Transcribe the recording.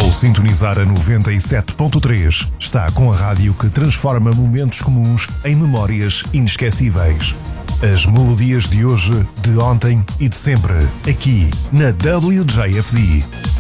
Sintonizar a 97.3 está com a rádio que transforma momentos comuns em memórias inesquecíveis. As melodias de hoje, de ontem e de sempre, aqui na WJFD.